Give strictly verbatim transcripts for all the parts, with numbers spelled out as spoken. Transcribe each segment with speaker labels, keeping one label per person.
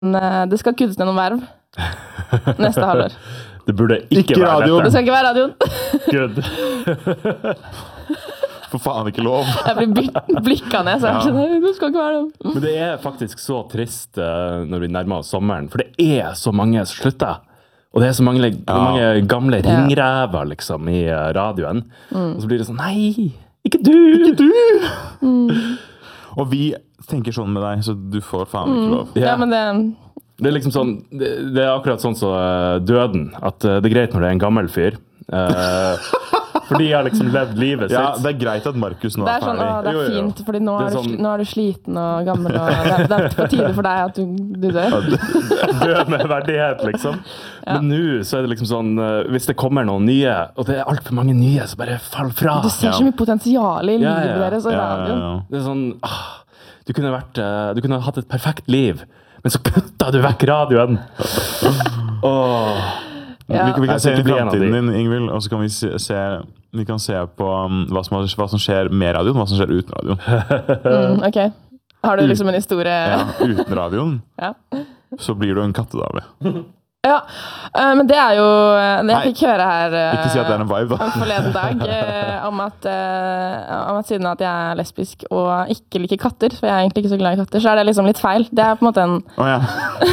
Speaker 1: uh, det skal kuttes ned noen verv neste halvår.
Speaker 2: Det burde ikke,
Speaker 3: ikke
Speaker 2: være
Speaker 3: radioen.
Speaker 1: Det skal ikke være radioen.
Speaker 2: Good.
Speaker 3: For faen ikke lov.
Speaker 1: Jeg blir blikket ned, så jeg er sånn, det skal ikke være det.
Speaker 2: Men det er faktisk så trist uh, når vi nærmer oss sommeren, for det er så mange som slutter. Og det er så mange, ja. mange gamle ringrever liksom i uh, radioen. Mm. Og så blir det sånn, nei, ikke du!
Speaker 3: Ikke du!
Speaker 1: Mm.
Speaker 3: Og vi tenker sånn med deg, så du får faen ikke lov.
Speaker 1: Mm. Ja, men det...
Speaker 2: Det er liksom sånn, det, det er akkurat sånn som uh, døden, at uh, det er greit når det er en gammel fyr. Uh, for de har liksom levd livet sitt.
Speaker 3: Ja, det er greit at Markus nå
Speaker 1: det
Speaker 3: er
Speaker 1: er
Speaker 3: ferdig.
Speaker 1: Sånn, å, det er
Speaker 2: jo, jo.
Speaker 1: fint, fordi nå er, er,
Speaker 2: sånn...
Speaker 1: du, nå er du sliten og gammel, og det er, det er på tide for deg at du, du dør.
Speaker 2: Død med verdighet, liksom. Ja. Men nå så er det liksom sånn, uh, hvis det kommer noen nye, og det er alt for mange nye som bare faller fra.
Speaker 1: Du ser så mye potensial i livet
Speaker 2: ja, ja.
Speaker 1: deres og
Speaker 3: ja,
Speaker 1: radioen.
Speaker 3: ja, ja.
Speaker 2: Det er sånn, ah, du kunne vært, uh, du kunne hatt et perfekt liv, men så kutta du vekk radioen. Åh.
Speaker 3: Ja. Vi, vi kan se inn i
Speaker 2: bli en av de.
Speaker 3: fremtiden din, Ingvild, og så kan vi se, se, vi kan se på um, hva, som, hva som skjer med radioen, hva som skjer uten radioen.
Speaker 1: Mm, ok. Har du liksom en historie?
Speaker 3: Ja, uten radioen,
Speaker 1: ja.
Speaker 3: så blir du en kattedame.
Speaker 1: Ja, uh, men det er jo det jeg fikk høre her uh,
Speaker 3: ikke si at det er en vibe da.
Speaker 1: forleden dag uh, om, at, uh, om at siden at jeg er lesbisk og ikke liker katter, for jeg er egentlig ikke så glad i katter, så er det liksom litt feil. Det er på en måte en
Speaker 3: oh, ja.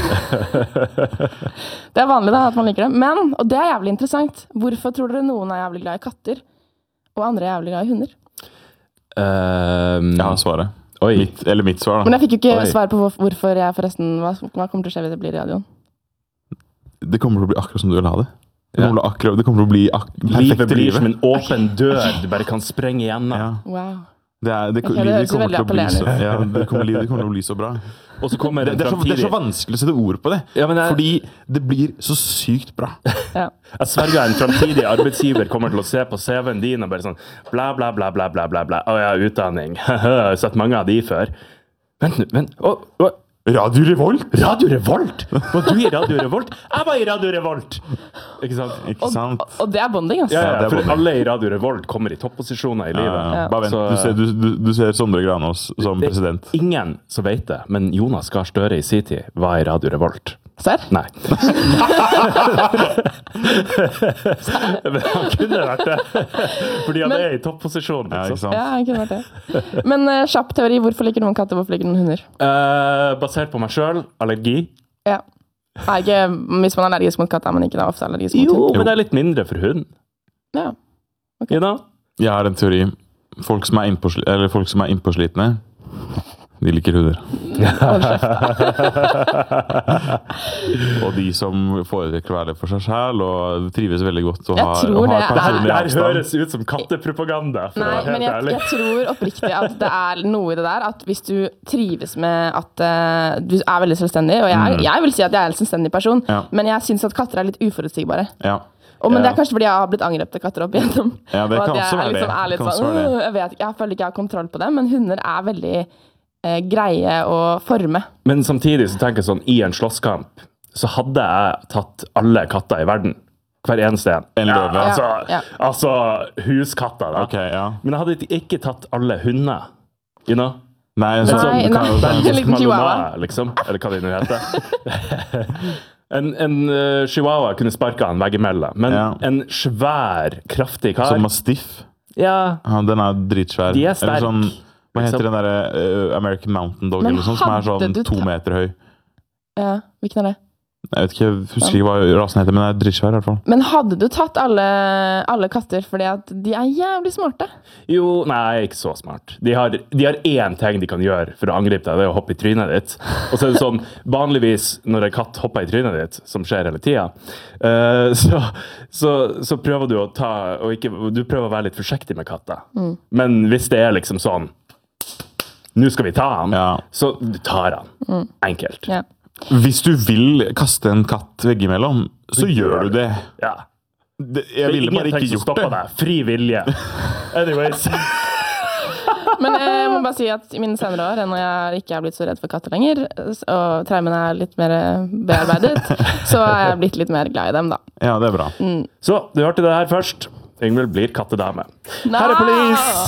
Speaker 1: Det er vanlig da at man liker det, men, og det er jævlig interessant, hvorfor tror dere noen er jævlig glad i katter og andre er jævlig glad i hunder?
Speaker 2: Um,
Speaker 3: jeg har svaret. Mitt, eller mitt svar da.
Speaker 1: Men jeg fikk jo ikke
Speaker 2: Oi.
Speaker 1: svar på hvorfor jeg forresten, hva, hva kommer til å skje hvis det blir i radioen?
Speaker 3: Det kommer til å bli akkurat som du vil ha det. Det kommer, ja. akkurat, det kommer til å bli ak-
Speaker 2: livet blir
Speaker 3: livet.
Speaker 2: som en åpen dør du bare kan sprenge igjennom.
Speaker 3: Ja.
Speaker 1: Wow.
Speaker 3: Det, er, det,
Speaker 1: okay,
Speaker 3: livet
Speaker 1: det
Speaker 3: kommer til å bli så, ja, det kommer, livet kommer til å bli så bra.
Speaker 2: Og så kommer
Speaker 3: det, det, er så, det er så vanskelig å sette ord på det.
Speaker 2: Ja, men jeg,
Speaker 3: fordi det blir så sykt bra.
Speaker 1: Ja.
Speaker 2: Jeg sverger en fremtidig arbeidsgiver kommer til å se på C V-en din og bare sånn bla bla bla bla bla bla bla. Å ja, utdanning. Jeg har sett mange av de før. Vent nå, vent. Å, å.
Speaker 3: Radio Revolt?
Speaker 2: Radio Revolt? Var du i Radio Revolt? Jeg var i Radio Revolt! Ikke sant?
Speaker 3: Ikke sant?
Speaker 1: Og, og det er bonding, altså.
Speaker 2: Ja, ja,
Speaker 3: ja,
Speaker 2: for
Speaker 3: bonding.
Speaker 2: alle i Radio Revolt kommer i topposisjoner i livet.
Speaker 3: Ja, ja.
Speaker 1: Ja.
Speaker 3: Bare vent,
Speaker 2: Så,
Speaker 3: du, ser, du, du, du ser Sondre Granås som
Speaker 2: det,
Speaker 3: president.
Speaker 2: Ingen som vet det, men Jonas Gahr Støre i sin tid var i Radio Revolt.
Speaker 1: Serr?
Speaker 2: Nei. Men han kunne vært det. Fordi han
Speaker 1: Men,
Speaker 2: er i topposisjon.
Speaker 3: Ja, ikke
Speaker 2: Liksom.
Speaker 3: sant?
Speaker 1: Ja, han kunne vært det. Men uh, kjapp teori, hvorfor liker noen katter, hvorfor liker noen hunder?
Speaker 2: Uh, basert på meg selv, allergi.
Speaker 1: Ja. Nei, ikke, hvis man er allergisk mot katter, men ikke da ofte allergisk mot
Speaker 2: Jo,
Speaker 1: hund.
Speaker 2: men det er litt mindre for hund.
Speaker 1: Ja. Okay.
Speaker 2: You know?
Speaker 3: Jeg har en teori. Folk som er innpåsli- eller folk som er innpåslitne, de liker hunder. Og de som foretrekker å være for seg selv og trives veldig godt og
Speaker 1: Jeg
Speaker 3: har,
Speaker 1: tror
Speaker 3: og har
Speaker 1: det er-
Speaker 3: personlig
Speaker 2: Det her
Speaker 3: avstand.
Speaker 2: høres ut som kattepropaganda, for
Speaker 1: Nei,
Speaker 2: å være
Speaker 1: men
Speaker 2: helt
Speaker 1: jeg,
Speaker 2: ærlig.
Speaker 1: jeg tror oppriktig at det er noe i det der, at hvis du trives med at uh, du er veldig selvstendig, og jeg,
Speaker 3: Mm.
Speaker 1: jeg vil si at jeg er en selvstendig person,
Speaker 3: Ja.
Speaker 1: men jeg synes at katter er litt uforutsigbare.
Speaker 3: Ja.
Speaker 1: Og, men
Speaker 2: Ja.
Speaker 1: det er kanskje fordi jeg har blitt angrepet av katter opp igjennom.
Speaker 3: Ja, det
Speaker 1: og
Speaker 3: kan
Speaker 1: at jeg
Speaker 3: også være
Speaker 1: er liksom,
Speaker 3: det.
Speaker 1: er litt
Speaker 3: Kan også
Speaker 1: sånn,
Speaker 3: være det.
Speaker 1: «Åh, jeg, vet, ikke, jeg føler ikke jeg har kontroll på det, men hunder er veldig eh, greie å forme.
Speaker 2: Men samtidig så tenker jeg sånn, i en slåsskamp, så hadde jeg tatt alle katter i verden. Hver eneste en.
Speaker 3: En løve.
Speaker 2: Ja, altså,
Speaker 1: Ja, ja.
Speaker 2: altså huskatter da.
Speaker 3: Ok, ja.
Speaker 2: Men jeg hadde ikke tatt alle hunder. You know?
Speaker 3: Nei,
Speaker 2: En
Speaker 3: så,
Speaker 1: Nei,
Speaker 3: du kan,
Speaker 1: nei.
Speaker 3: kan,
Speaker 1: En liten chihuahua.
Speaker 2: Malinois, liksom. Eller hva det nå heter. En, en uh, chihuahua kunne sparket han veggimellom. Men
Speaker 3: Ja.
Speaker 2: en svær, kraftig kar.
Speaker 3: som mastiff.
Speaker 2: Ja,
Speaker 3: Ja, den er dritsvær.
Speaker 2: De er sterk,
Speaker 3: Eller sånn, hva heter
Speaker 2: liksom.
Speaker 3: den der uh, American Mountain Dog
Speaker 1: Men
Speaker 3: eller sånn, som er
Speaker 1: hadde
Speaker 3: sånn
Speaker 1: du
Speaker 3: to
Speaker 1: tatt-
Speaker 3: meter høy.
Speaker 1: Ja, hvilken er det?
Speaker 3: Jeg vet ikke, jeg husker ikke hva rasen heter, men den er dritsvær i hvert fall.
Speaker 1: Men hadde du tatt alle, alle katter fordi at de er jævlig smarte?
Speaker 2: jo, nei, ikke så smart. De har, de har én ting de kan gjøre for å angripe deg, det er å hoppe i trynet ditt. Og så er det sånn, vanligvis når en katt hopper i trynet ditt, som skjer hele tiden, uh, så, så, så prøver du å ta, og ikke, du prøver å være litt forsiktig med katter.
Speaker 1: Mm.
Speaker 2: Men hvis det er liksom sånn, nå skal vi ta han,
Speaker 3: Ja.
Speaker 2: så du tar han.
Speaker 1: Mm.
Speaker 2: Enkelt.
Speaker 1: Ja.
Speaker 3: Hvis du vil kaste en katt veggimellom, så gjør du det.
Speaker 2: Ja.
Speaker 3: det
Speaker 2: Det
Speaker 3: jeg
Speaker 2: er
Speaker 3: ville bare
Speaker 2: ingenting
Speaker 3: ikke
Speaker 2: som
Speaker 3: gjort
Speaker 2: stopper
Speaker 3: det.
Speaker 2: deg. Fri vilje. Anyways.
Speaker 1: Men jeg må bare si at i mine senere år, når jeg ikke er blitt så redd for katter lenger, og traumene er litt mer bearbeidet, så er jeg blitt litt mer glad i dem, da.
Speaker 3: Ja, det er bra.
Speaker 1: Mm.
Speaker 2: Så, du hørte det her først. Ingvild blir kattedame.
Speaker 1: Nei!
Speaker 2: Her er Police!